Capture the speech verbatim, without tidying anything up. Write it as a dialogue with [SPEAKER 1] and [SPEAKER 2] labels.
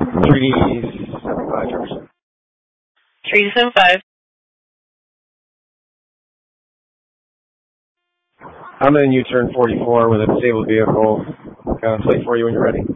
[SPEAKER 1] three seven five, Jefferson.
[SPEAKER 2] three seven five.
[SPEAKER 1] I'm in U-turn forty-four with a disabled vehicle. Kind of plate for you when you're ready.